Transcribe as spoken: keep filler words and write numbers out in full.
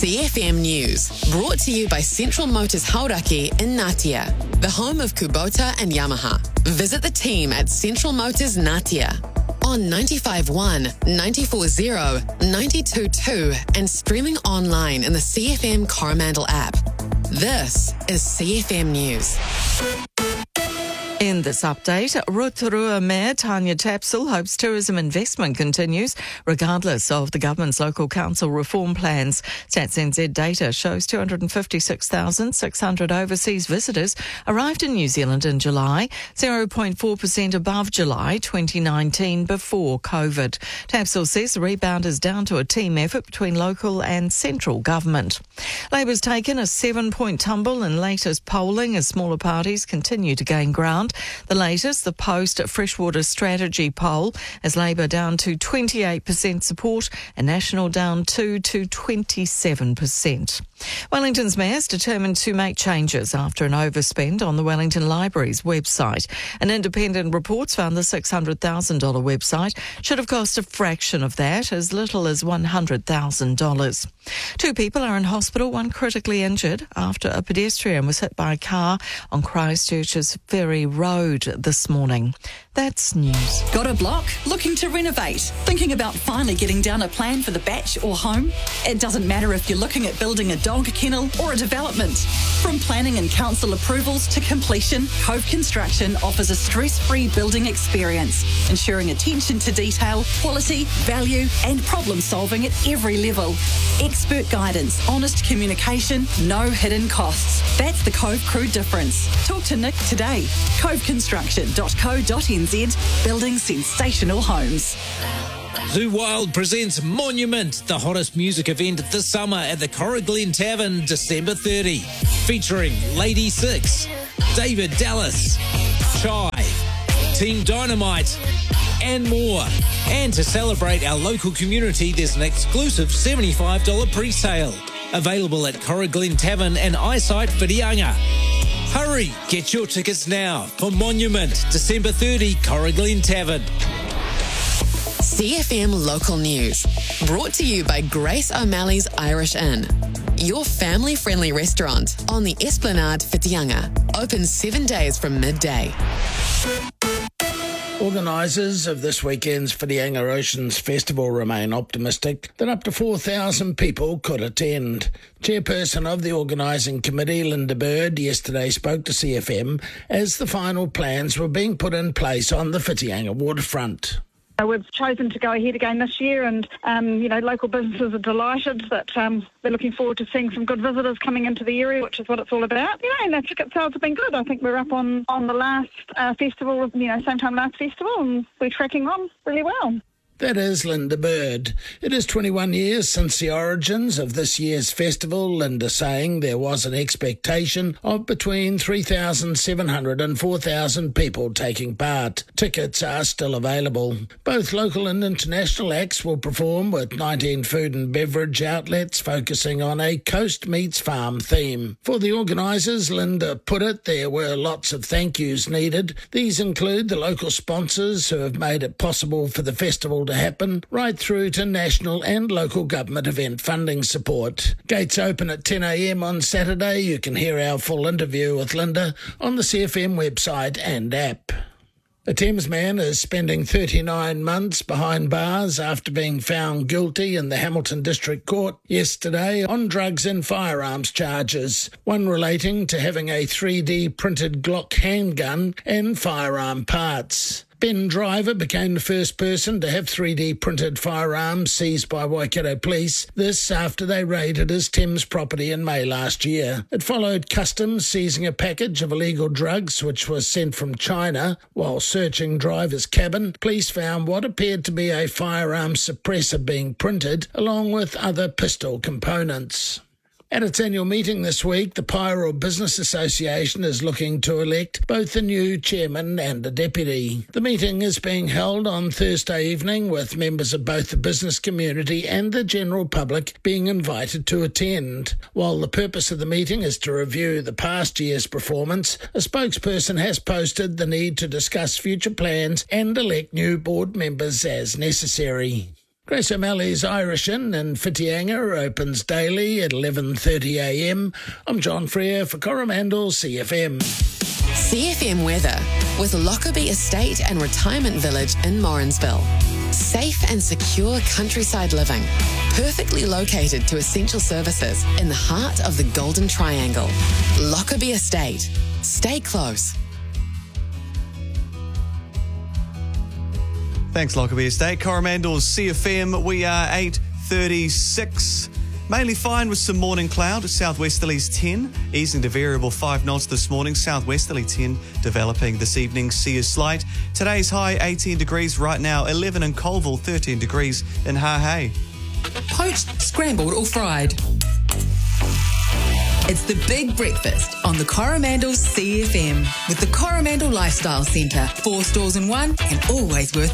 C F M News, brought to you by Central Motors Hauraki in Ngatea, the home of Kubota and Yamaha. Visit the team at Central Motors Ngatea on ninety-five point one, ninety-four point zero, ninety-two point two and streaming online in the C F M Coromandel app. This is C F M News. In this update, Rotorua Mayor Tanya Tapsell hopes tourism investment continues regardless of the government's local council reform plans. Stats N Z data shows two hundred fifty-six thousand six hundred overseas visitors arrived in New Zealand in July, zero point four percent above July twenty nineteen before COVID. Tapsell says the rebound is down to a team effort between local and central government. Labour's taken a seven-point tumble in latest polling as smaller parties continue to gain ground. The latest, the post-Freshwater Strategy poll, as Labour down to twenty-eight percent support and National down two to twenty-seven percent. Wellington's mayor is determined to make changes after an overspend on the Wellington Library's website. An independent report's found the six hundred thousand dollars website should have cost a fraction of that, as little as one hundred thousand dollars. Two people are in hospital, one critically injured after a pedestrian was hit by a car on Christchurch's Ferry Road this morning. That's news. Got a block? Looking to renovate? Thinking about finally getting down a plan for the batch or home? It doesn't matter if you're looking at building a dog kennel or a development. From planning and council approvals to completion, Cove Construction offers a stress-free building experience, ensuring attention to detail, quality, value and problem solving at every level. Expert guidance, honest communication, no hidden costs. That's the Cove Crew difference. Talk to Nick today. cove construction dot co dot n z, building sensational homes. Zoo Wild presents Monument, the hottest music event this summer at the Corriglen Tavern, December thirtieth, featuring Lady Six, David Dallas, Chai, Team Dynamite, and more. And to celebrate our local community, there's an exclusive seventy-five dollars pre-sale, available at Corriglen Tavern and Eyesight Whitianga. Hurry, get your tickets now for Monument, December thirtieth, Corriglen Tavern. C F M Local News, brought to you by Grace O'Malley's Irish Inn, your family-friendly restaurant on the Esplanade Whitianga, open seven days from midday. Organisers of this weekend's Whitianga Oceans Festival remain optimistic that up to four thousand people could attend. Chairperson of the organising committee, Linda Bird, yesterday spoke to C F M as the final plans were being put in place on the Whitianga waterfront. We've chosen to go ahead again this year, and um, you know, local businesses are delighted that um, they're looking forward to seeing some good visitors coming into the area, which is what it's all about. You know, and our ticket sales have been good. I think we're up on, on the last uh, festival, you know, same time last festival, and we're tracking on really well. That is Linda Bird. It is twenty-one years since the origins of this year's festival, Linda saying there was an expectation of between three thousand seven hundred and four thousand people taking part. Tickets are still available. Both local and international acts will perform, with nineteen food and beverage outlets focusing on a Coast Meets Farm theme. For the organisers, Linda put it, there were lots of thank yous needed. These include the local sponsors who have made it possible for the festival to happen, right through to national and local government event funding support. Gates open at ten a m on Saturday. You can hear our full interview with Linda on the C F M website and app. A Thames man is spending thirty-nine months behind bars after being found guilty in the Hamilton District Court yesterday on drugs and firearms charges, one relating to having a three D printed Glock handgun and firearm parts. Ben Driver became the first person to have three D printed firearms seized by Waikato police, this after they raided his Thames property in May last year. It followed Customs seizing a package of illegal drugs which was sent from China. While searching Driver's cabin, police found what appeared to be a firearm suppressor being printed, along with other pistol components. At its annual meeting this week, the Pyro Business Association is looking to elect both a new chairman and a deputy. The meeting is being held on Thursday evening, with members of both the business community and the general public being invited to attend. While the purpose of the meeting is to review the past year's performance, a spokesperson has posted the need to discuss future plans and elect new board members as necessary. Grace O'Malley's Irish Inn in Whitianga opens daily at eleven thirty a m. I'm John Freer for Coromandel C F M. C F M weather with Lockerbie Estate and Retirement Village in Morrinsville. Safe and secure countryside living, perfectly located to essential services in the heart of the Golden Triangle. Lockerbie Estate. Stay close. Thanks, Lockerbie Estate. Coromandel's C F M. We are eight thirty-six. Mainly fine with some morning cloud. Southwesterlies ten, easing to variable five knots this morning. Southwesterly ten developing this evening. Sea is slight. Today's high eighteen degrees right now. eleven in Colville, thirteen degrees in Hahei. Poached, scrambled or fried. It's the big breakfast on the Coromandel C F M with the Coromandel Lifestyle Centre. Four stores in one and always worth